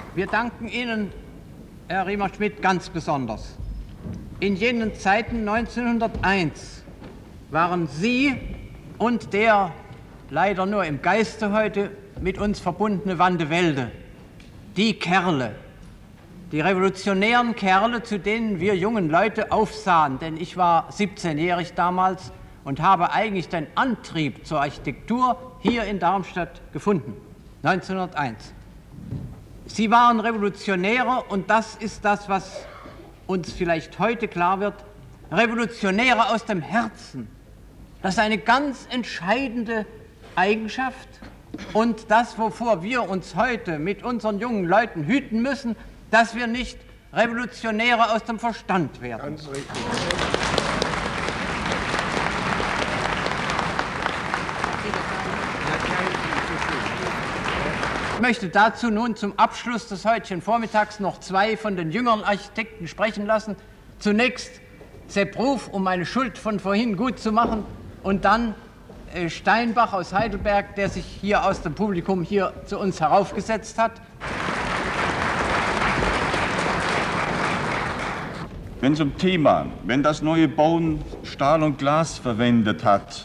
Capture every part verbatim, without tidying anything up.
Wir danken Ihnen, Herr Riemer-Schmidt, ganz besonders. In jenen Zeiten neunzehnhunderteins waren Sie und der leider nur im Geiste heute mit uns verbundene Wande Welde die Kerle, die revolutionären Kerle, zu denen wir jungen Leute aufsahen. Denn ich war siebzehnjährig damals und habe eigentlich den Antrieb zur Architektur hier in Darmstadt gefunden, neunzehnhunderteins. Sie waren Revolutionäre, und das ist das, was uns vielleicht heute klar wird, Revolutionäre aus dem Herzen. Das ist eine ganz entscheidende Eigenschaft, und das, wovor wir uns heute mit unseren jungen Leuten hüten müssen, dass wir nicht Revolutionäre aus dem Verstand werden. Ganz richtig. Ich möchte dazu nun zum Abschluss des heutigen Vormittags noch zwei von den jüngeren Architekten sprechen lassen. Zunächst Sepp Ruf, um meine Schuld von vorhin gut zu machen, und dann äh, Steinbach aus Heidelberg, der sich hier aus dem Publikum hier zu uns heraufgesetzt hat. Wenn zum Thema, wenn das neue Bauen Stahl und Glas verwendet hat,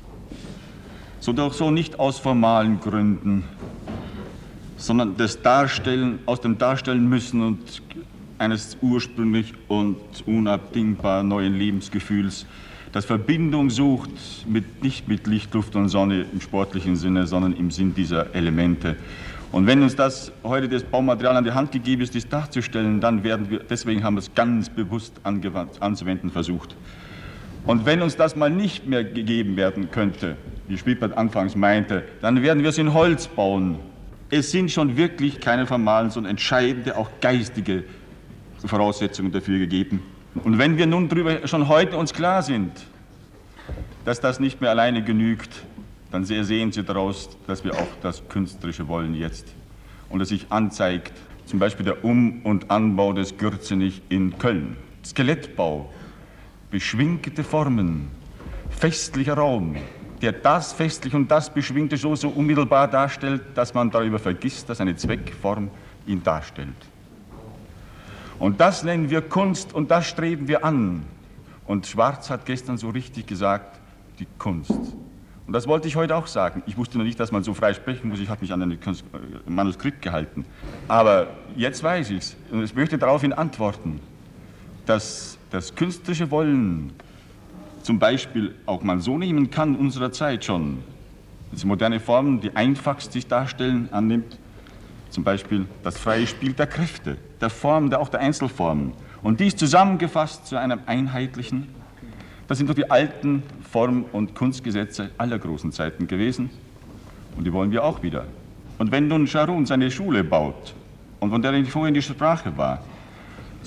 so doch so nicht aus formalen Gründen, sondern das Darstellen, aus dem Darstellen müssen und eines ursprünglich und unabdingbar neuen Lebensgefühls, das Verbindung sucht, mit, nicht mit Licht, Luft und Sonne im sportlichen Sinne, sondern im Sinn dieser Elemente. Und wenn uns das heute das Baumaterial an die Hand gegeben ist, dies darzustellen, dann werden wir, deswegen haben wir es ganz bewusst angewandt, anzuwenden versucht. Und wenn uns das mal nicht mehr gegeben werden könnte, wie Schwippert anfangs meinte, dann werden wir es in Holz bauen. Es sind schon wirklich keine formalen, sondern entscheidende, auch geistige Voraussetzungen dafür gegeben. Und wenn wir nun darüber schon heute uns klar sind, dass das nicht mehr alleine genügt, dann sehen Sie daraus, dass wir auch das Künstlerische wollen jetzt. Und es sich anzeigt, zum Beispiel der Um- und Anbau des Gürzenich in Köln. Skelettbau, beschwingte Formen, festlicher Raum, der das Festliche und das Beschwingte so, so unmittelbar darstellt, dass man darüber vergisst, dass eine Zweckform ihn darstellt. Und das nennen wir Kunst, und das streben wir an. Und Schwarz hat gestern so richtig gesagt, die Kunst. Und das wollte ich heute auch sagen. Ich wusste noch nicht, dass man so frei sprechen muss. Ich habe mich an ein Manuskript gehalten. Aber jetzt weiß ich es. Und ich möchte daraufhin antworten, dass das künstlerische Wollen zum Beispiel auch man so nehmen kann, unserer Zeit schon, dass moderne Formen, die einfachst sich darstellen, annimmt, zum Beispiel das freie Spiel der Kräfte, der Formen, der, auch der Einzelformen. Und dies zusammengefasst zu einem einheitlichen, das sind doch die alten Form- und Kunstgesetze aller großen Zeiten gewesen, und die wollen wir auch wieder. Und wenn nun Scharun seine Schule baut, und von der ich vorhin die Sprache war,